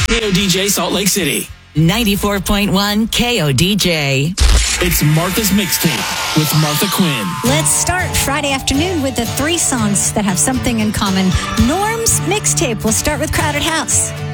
KODJ Salt Lake City. 94.1 KODJ. It's Martha's Mixtape with Martha Quinn. Let's start Friday afternoon with the 3 songs that have something in common. Norm's Mixtape. We'll start with Crowded House.